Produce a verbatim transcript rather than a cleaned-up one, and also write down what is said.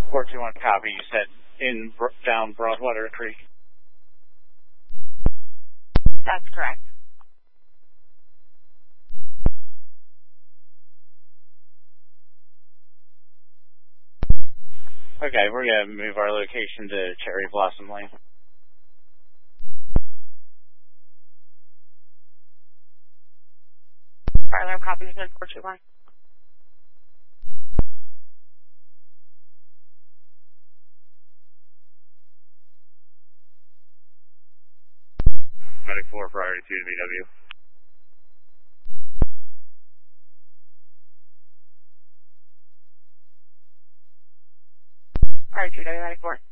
four two one copy. You said in down Broadwater Creek. That's correct. Okay, we're going to move our location to Cherry Blossom Lane. Fire alarm copies in four two one. Medic four, priority two to V W. Priority two to Medic four.